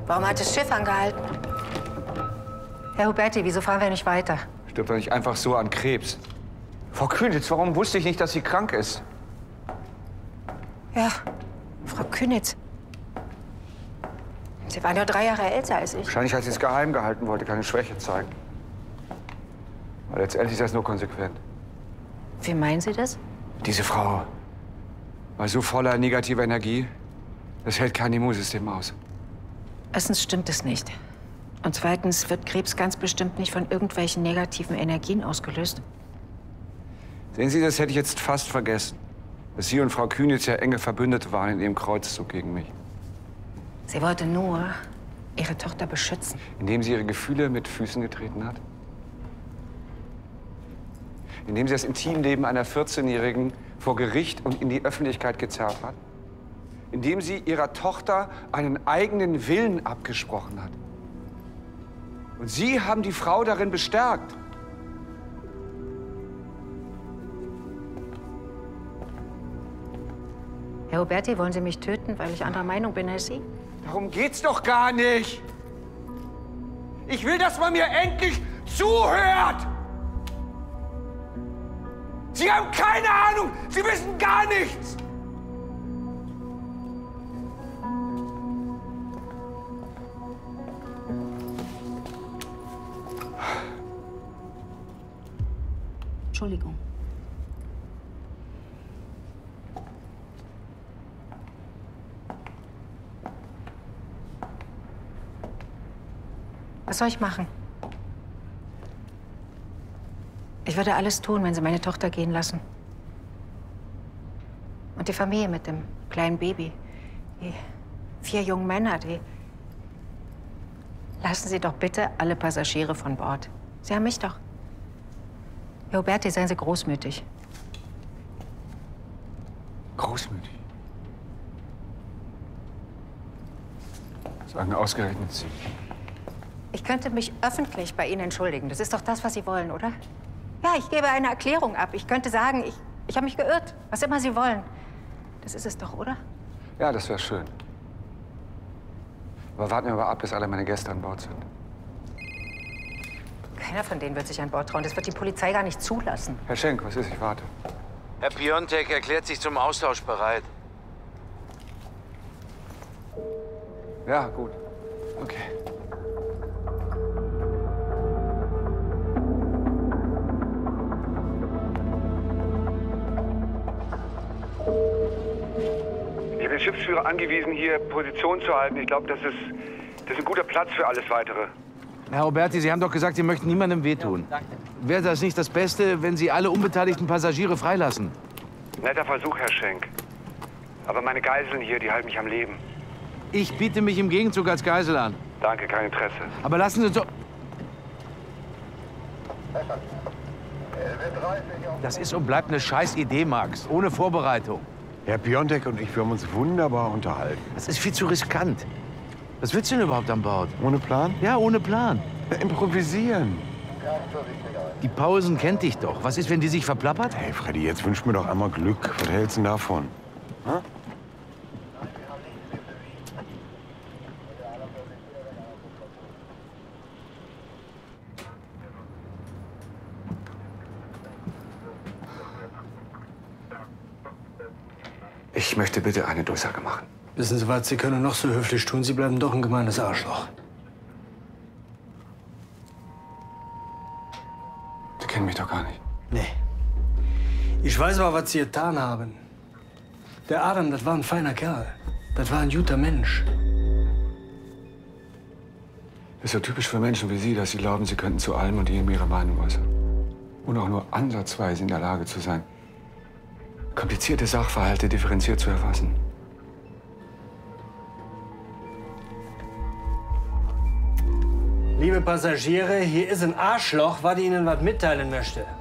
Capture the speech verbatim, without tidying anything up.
Warum hat das Schiff angehalten? Herr Huberti, wieso fahren wir nicht weiter? Stirbt doch nicht einfach so an Krebs. Frau Kühnitz, warum wusste ich nicht, dass sie krank ist? Ja, Frau Kühnitz. Sie war nur drei Jahre älter als ich. Wahrscheinlich, als sie es geheim gehalten wollte, keine Schwäche zeigen. Aber letztendlich ist das nur konsequent. Wie meinen Sie das? Diese Frau war so voller negativer Energie, das hält kein Immunsystem aus. Erstens stimmt es nicht. Und zweitens wird Krebs ganz bestimmt nicht von irgendwelchen negativen Energien ausgelöst. Sehen Sie, das hätte ich jetzt fast vergessen. Dass Sie und Frau Kühnitz ja enge Verbündete waren in Ihrem Kreuzzug gegen mich. Sie wollte nur ihre Tochter beschützen. Indem sie ihre Gefühle mit Füßen getreten hat? Indem sie das Intimleben einer vierzehnjährigen vor Gericht und in die Öffentlichkeit gezerrt hat? Indem sie ihrer Tochter einen eigenen Willen abgesprochen hat? Und Sie haben die Frau darin bestärkt. Herr Huberti, wollen Sie mich töten, weil ich anderer Meinung bin als Sie? Darum geht's doch gar nicht. Ich will, dass man mir endlich zuhört. Sie haben keine Ahnung. Sie wissen gar nichts. Entschuldigung. Was soll ich machen? Ich würde alles tun, wenn Sie meine Tochter gehen lassen. Und die Familie mit dem kleinen Baby. Die vier jungen Männer, die... Lassen Sie doch bitte alle Passagiere von Bord. Sie haben mich doch. Herr Huberti, seien Sie großmütig. Großmütig? Sagen ausgerechnet Sie. Ich könnte mich öffentlich bei Ihnen entschuldigen. Das ist doch das, was Sie wollen, oder? Ja, ich gebe eine Erklärung ab. Ich könnte sagen, ich, ich habe mich geirrt. Was immer Sie wollen. Das ist es doch, oder? Ja, das wäre schön. Aber warten wir mal ab, bis alle meine Gäste an Bord sind. Keiner von denen wird sich an Bord trauen. Das wird die Polizei gar nicht zulassen. Herr Schenk, was ist? Ich warte. Herr Piontek erklärt sich zum Austausch bereit. Ja, gut. Okay. Ich habe den Schiffsführer angewiesen, hier Position zu halten. Ich glaube, das ist, das ist ein guter Platz für alles Weitere. Herr Huberti, Sie haben doch gesagt, Sie möchten niemandem wehtun. Wäre das nicht das Beste, wenn Sie alle unbeteiligten Passagiere freilassen? Netter Versuch, Herr Schenk. Aber meine Geiseln hier, die halten mich am Leben. Ich biete mich im Gegenzug als Geisel an. Danke, kein Interesse. Aber lassen Sie uns doch... Das ist und bleibt eine Scheißidee, Max. Ohne Vorbereitung. Herr Piontek und ich, wir haben uns wunderbar unterhalten. Das ist viel zu riskant. Was willst du denn überhaupt an Bord? Ohne Plan? Ja, ohne Plan. Ja, improvisieren. Die Pausen kennt dich doch. Was ist, wenn die sich verplappert? Hey, Freddy, jetzt wünsch mir doch einmal Glück. Was hältst du denn davon? Ha? Ich möchte bitte eine Durchsage machen. Wissen Sie was, Sie können noch so höflich tun, Sie bleiben doch ein gemeines Arschloch. Sie kennen mich doch gar nicht. Nee. Ich weiß aber, was Sie getan haben. Der Adam, das war ein feiner Kerl. Das war ein guter Mensch. Das ist so typisch für Menschen wie Sie, dass Sie glauben, Sie könnten zu allem und jedem Ihre Meinung äußern. Und auch nur ansatzweise in der Lage zu sein, komplizierte Sachverhalte differenziert zu erfassen. Liebe Passagiere, hier ist ein Arschloch, was Ihnen was mitteilen möchte.